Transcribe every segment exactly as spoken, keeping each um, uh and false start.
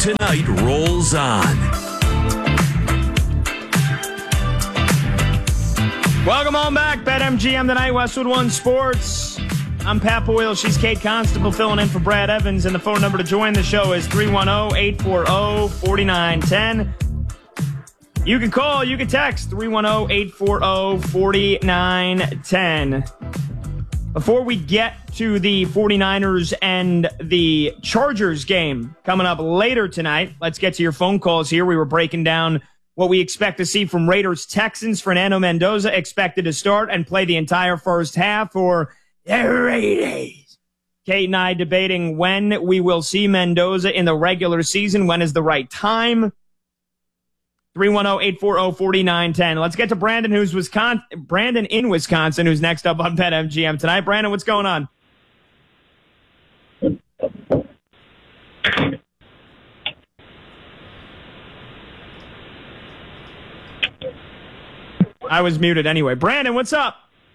Tonight rolls on. Welcome on back. BetMGM Tonight, Westwood One Sports. I'm Pat Boyle. She's Kate Constable filling in for Brad Evans. And the phone number to join the show is three one zero, eight four zero, four nine one zero. You can call, you can text three one zero, eight four zero, four nine one zero. Before we get to the 49ers and the Chargers game coming up later tonight, let's get to your phone calls here. We were breaking down what we expect to see from Raiders-Texans. Fernando Mendoza expected to start and play the entire first half for the Raiders. Kate and I debating when we will see Mendoza in the regular season. When is the right time? three one zero, eight four zero, four nine one zero. Let's get to Brandon, who's Wisconsin, Brandon in Wisconsin, who's next up on BetMGM tonight. Brandon, what's going on? I was muted anyway. Brandon, what's up?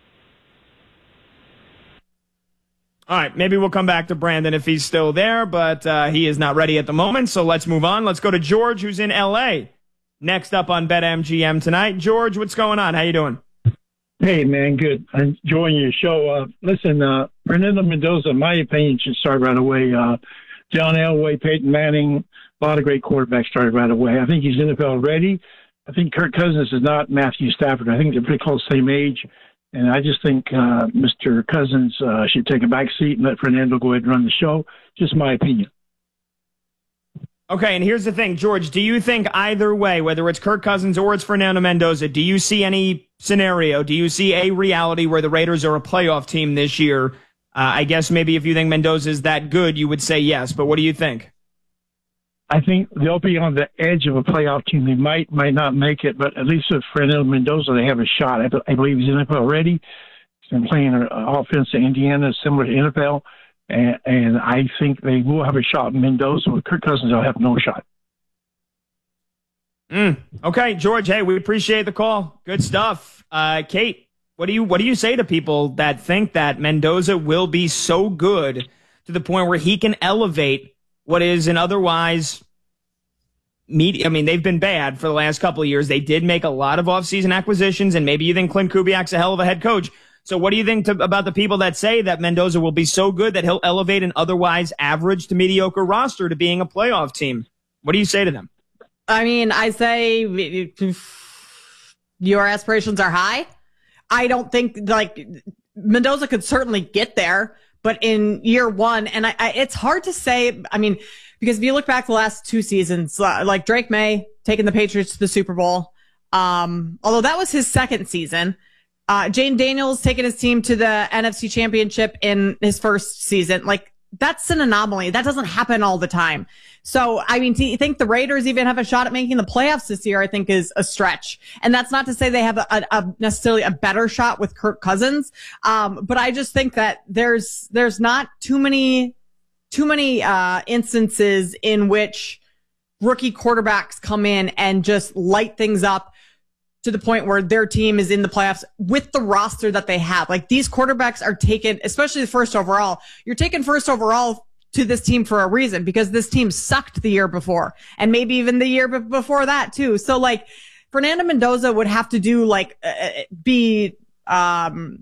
All right, maybe we'll come back to Brandon if he's still there, but uh, he is not ready at the moment, so let's move on. Let's go to George, who's in L A Next up on BetMGM tonight. George, what's going on? How you doing? Hey, man, good. I'm enjoying your show. Uh, listen, uh, Fernando Mendoza, in my opinion, should start right away. Uh, John Elway, Peyton Manning, a lot of great quarterbacks started right away. I think he's N F L ready. I think Kirk Cousins is not Matthew Stafford. I think they're pretty close, same age. And I just think uh, Mister Cousins uh, should take a back seat and let Fernando go ahead and run the show. Just my opinion. Okay, and here's the thing, George. Do you think either way, whether it's Kirk Cousins or it's Fernando Mendoza, do you see any scenario, do you see a reality where the Raiders are a playoff team this year? Uh, I guess maybe if you think Mendoza is that good, you would say yes, but what do you think? I think they'll be on the edge of a playoff team. They might, might not make it, but at least with Fernando Mendoza, they have a shot. I, I believe he's N F L ready. He's been playing an offense in Indiana similar to N F L. And, and I think they will have a shot in Mendoza. With Kirk Cousins, they'll have no shot. Mm, okay, George. Hey, we appreciate the call. Good stuff. Uh, Kate, what do you what do you say to people that think that Mendoza will be so good to the point where he can elevate what is an otherwise media? I mean, they've been bad for the last couple of years. They did make a lot of offseason acquisitions, and maybe you think Clint Kubiak's a hell of a head coach. So what do you think to, about the people that say that Mendoza will be so good that he'll elevate an otherwise average to mediocre roster to being a playoff team? What do you say to them? I mean, I say your aspirations are high. I don't think, like, Mendoza could certainly get there, but in year one, and I, I, it's hard to say, I mean, because if you look back the last two seasons, like Drake May taking the Patriots to the Super Bowl, um, although that was his second season. Uh, Jane Daniels taking his team to the N F C Championship in his first season. Like, that's an anomaly. That doesn't happen all the time. So, I mean, to think the Raiders even have a shot at making the playoffs this year, I think is a stretch. And that's not to say they have a, a, a necessarily a better shot with Kirk Cousins. Um, but I just think that there's, there's not too many, too many, uh, instances in which rookie quarterbacks come in and just light things up to the point where their team is in the playoffs with the roster that they have. Like, these quarterbacks are taken, especially the first overall. You're taken first overall to this team for a reason, because this team sucked the year before, and maybe even the year before that too. So, like, Fernando Mendoza would have to do like uh, be um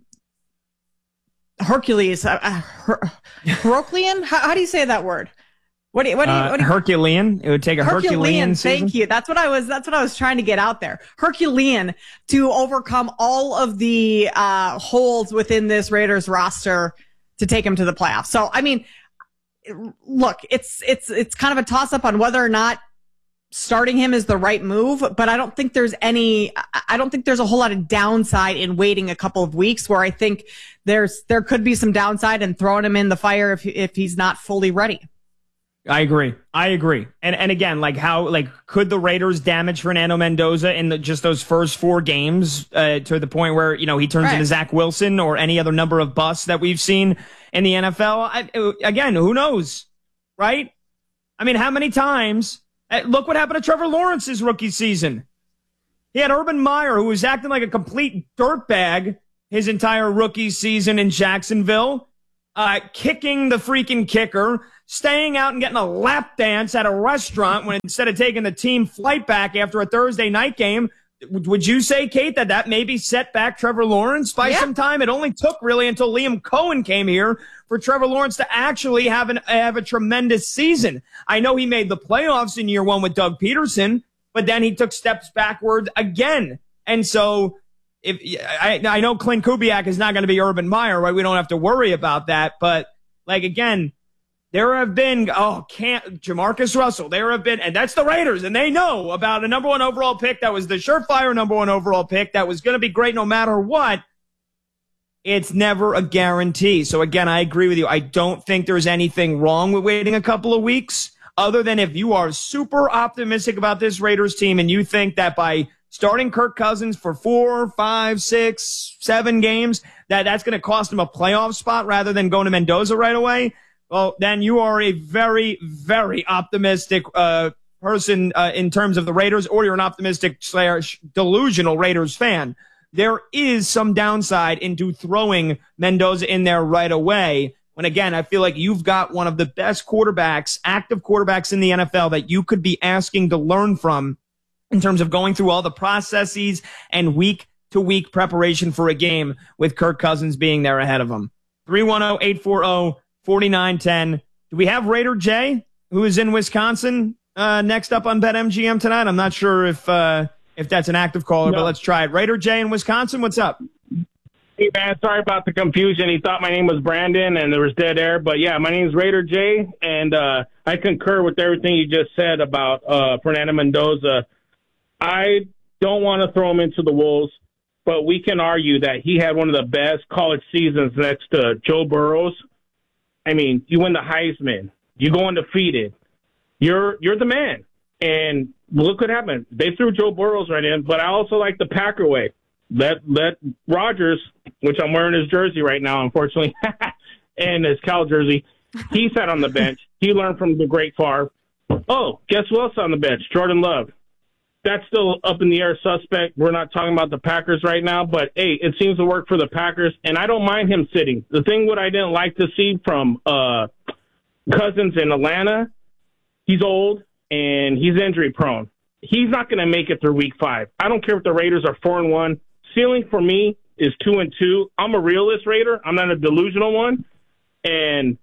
Hercules, uh, Her- Herculean. How, how do you say that word? What do you, what do you, what do you, uh, Herculean. It would take a Herculean, Herculean season. Thank you. That's what I was, that's what I was trying to get out there. Herculean to overcome all of the, uh, holes within this Raiders roster to take him to the playoffs. So, I mean, look, it's, it's, it's kind of a toss up on whether or not starting him is the right move, but I don't think there's any, I don't think there's a whole lot of downside in waiting a couple of weeks, where I think there's, there could be some downside in throwing him in the fire if, if he's not fully ready. I agree. I agree. And and again, like how like could the Raiders damage Fernando Mendoza in the, just those first four games uh, to the point where, you know, he turns right. into Zach Wilson or any other number of busts that we've seen in the N F L? I, again, who knows, right? I mean, how many times? Uh, look what happened to Trevor Lawrence's rookie season. He had Urban Meyer, who was acting like a complete dirtbag his entire rookie season in Jacksonville. uh, kicking the freaking kicker, staying out and getting a lap dance at a restaurant when instead of taking the team flight back after a Thursday night game. Would you say, Kate, that that maybe set back Trevor Lawrence by yeah. some time? It only took really until Liam Cohen came here for Trevor Lawrence to actually have an have a tremendous season. I know he made the playoffs in year one with Doug Peterson, but then he took steps backward again. And so if I, I know Clint Kubiak is not going to be Urban Meyer, right? We don't have to worry about that. But like, again, there have been, oh, can't, Jamarcus Russell, there have been, and that's the Raiders, and they know about a number one overall pick that was the surefire number one overall pick that was going to be great no matter what. It's never a guarantee. So again, I agree with you. I don't think there's anything wrong with waiting a couple of weeks, other than if you are super optimistic about this Raiders team and you think that by starting Kirk Cousins for four, five, six, seven games, that that's going to cost him a playoff spot rather than going to Mendoza right away. Well, then you are a very, very optimistic uh, person uh, in terms of the Raiders, or you're an optimistic slash delusional Raiders fan. There is some downside into throwing Mendoza in there right away. When, again, I feel like you've got one of the best quarterbacks, active quarterbacks in the N F L that you could be asking to learn from in terms of going through all the processes and week-to-week preparation for a game with Kirk Cousins being there ahead of him. three one zero, eight four zero, four nine one zero. Do we have Raider Jay, who is in Wisconsin, uh, next up on BetMGM tonight? I'm not sure if uh, if that's an active caller, no. But let's try it. Raider Jay in Wisconsin, what's up? Hey, man, sorry about the confusion. He thought my name was Brandon, and there was dead air. But, yeah, my name is Raider Jay, and uh, I concur with everything you just said about uh, Fernando Mendoza. I don't want to throw him into the Wolves, but we can argue that he had one of the best college seasons next to Joe Burrows. I mean, you win the Heisman. You go undefeated. You're you're the man. And look what happened. They threw Joe Burrows right in, but I also like the Packer way. Let let Rodgers, which I'm wearing his jersey right now, unfortunately, and his Cal jersey, he sat on the bench. He learned from the great Favre. Oh, guess who else on the bench? Jordan Love. That's still up in the air suspect. We're not talking about the Packers right now, but, hey, it seems to work for the Packers, and I don't mind him sitting. The thing what I didn't like to see from uh, Cousins in Atlanta, he's old, and he's injury-prone. He's not going to make it through week five. I don't care if the Raiders are four and one. Ceiling for me is two and two. I'm a realist Raider. I'm not a delusional one, and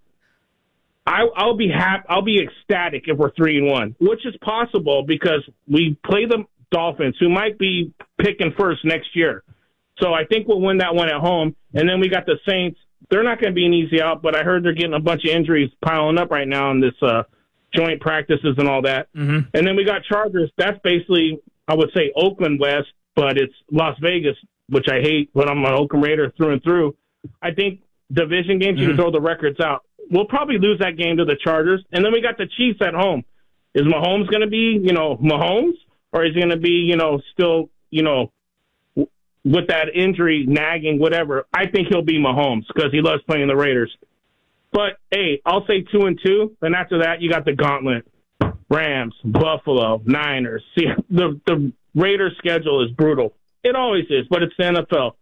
I, I'll be happy. I'll be ecstatic if we're three and one, which is possible because we play the Dolphins, who might be picking first next year. So I think we'll win that one at home. And then we got the Saints. They're not going to be an easy out, but I heard they're getting a bunch of injuries piling up right now in this uh, joint practices and all that. Mm-hmm. And then we got Chargers. That's basically, I would say, Oakland West, but it's Las Vegas, which I hate, but I'm an Oakland Raider through and through. I think division games, mm-hmm. you can throw the records out. We'll probably lose that game to the Chargers. And then we got the Chiefs at home. Is Mahomes going to be, you know, Mahomes? Or is he going to be, you know, still, you know, w- with that injury, nagging, whatever? I think he'll be Mahomes because he loves playing the Raiders. But, hey, I'll say two and two. Then after that, you got the gauntlet. Rams, Buffalo, Niners. See, the, the Raiders' schedule is brutal. It always is, but it's the N F L.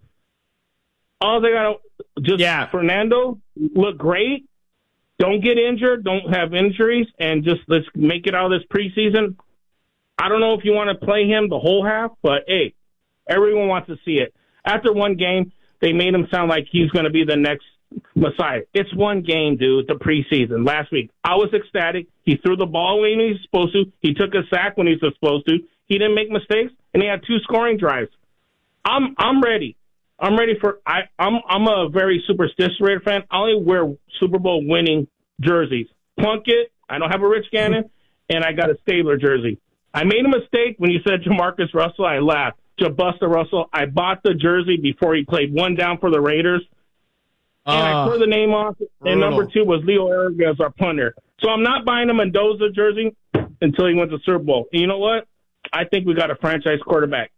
All they got to just yeah. Fernando look great. Don't get injured. Don't have injuries, and just let's make it out of this preseason. I don't know if you want to play him the whole half, but, hey, everyone wants to see it. After one game, they made him sound like he's going to be the next Messiah. It's one game, dude, the preseason. Last week, I was ecstatic. He threw the ball when he was supposed to. He took a sack when he was supposed to. He didn't make mistakes, and he had two scoring drives. I'm I'm ready. I'm ready for I, I'm I'm a very superstitious Raider fan. I only wear Super Bowl winning jerseys. Plunkett, I don't have a Rich Gannon, and I got a Stabler jersey. I made a mistake when you said Jamarcus Russell. I laughed. Jabusta Russell, I bought the jersey before he played one down for the Raiders. And uh, I tore the name off. And brutal. Number two was Leo Arias, our punter. So I'm not buying a Mendoza jersey until he wins the Super Bowl. And you know what? I think we got a franchise quarterback.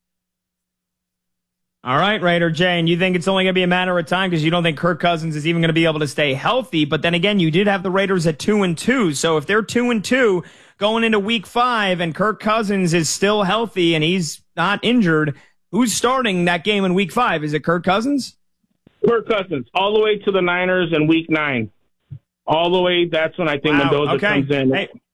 All right, Raider Jay, and you think it's only going to be a matter of time because you don't think Kirk Cousins is even going to be able to stay healthy. But then again, you did have the Raiders at two and two. So if they're two and two going into week five and Kirk Cousins is still healthy and he's not injured, who's starting that game in week five? Is it Kirk Cousins? Kirk Cousins, all the way to the Niners in week nine. All the way, that's when I think Wow, Mendoza okay. comes in. Hey,